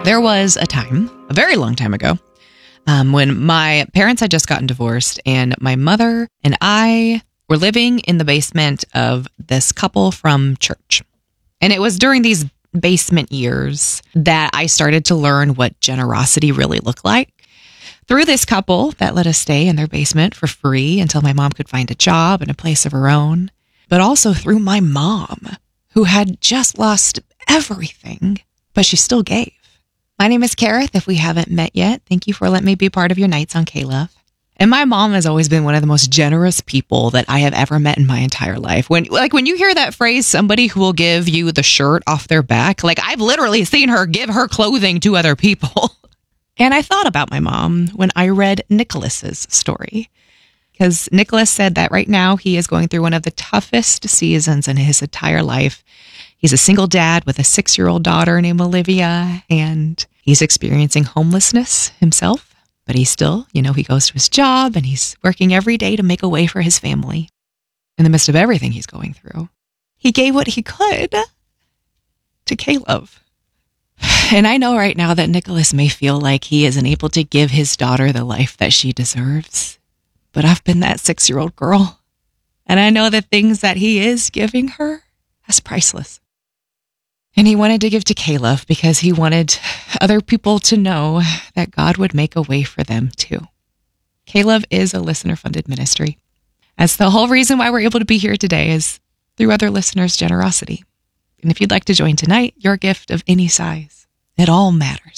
There was a time, a very long time ago, when my parents had just gotten divorced and my mother and I were living in the basement of this couple from church. And it was during these basement years that I started to learn what generosity really looked like. Through this couple that let us stay in their basement for free until my mom could find a job and a place of her own, but also through my mom, who had just lost everything, but she still gave. My name is Kareth. If we haven't met yet, thank you for letting me be part of your nights on K-Love. And my mom has always been one of the most generous people that I have ever met in my entire life. When you hear that phrase, somebody who will give you the shirt off their back, I've literally seen her give her clothing to other people. And I thought about my mom when I read Nicholas's story, because Nicholas said that right now he is going through one of the toughest seasons in his entire life. He's a single dad with a 6-year-old daughter named Olivia, and he's experiencing homelessness himself. But he's still, he goes to his job and he's working every day to make a way for his family. In the midst of everything he's going through, he gave what he could to K-Love. And I know right now that Nicholas may feel like he isn't able to give his daughter the life that she deserves. But I've been that 6-year-old girl. And I know the things that he is giving her is priceless. And he wanted to give to K-Love because he wanted other people to know that God would make a way for them too. K-Love is a listener-funded ministry. That's the whole reason why we're able to be here today is through other listeners' generosity. And if you'd like to join tonight, your gift of any size, it all matters.